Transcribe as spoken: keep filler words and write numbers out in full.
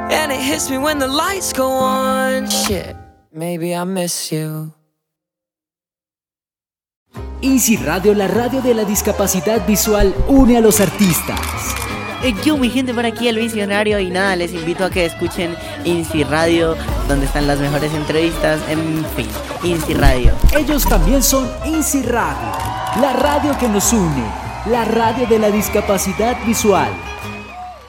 And it hits me when the lights go on. Shit, maybe I miss you. INSI Radio, la radio de la discapacidad visual, une a los artistas. Eh, Yo, mi gente, por aquí el visionario, y nada, les invito a que escuchen INSI Radio, donde están las mejores entrevistas, en fin, INSI Radio. Ellos también son INSI Radio, la radio que nos une, la radio de la discapacidad visual.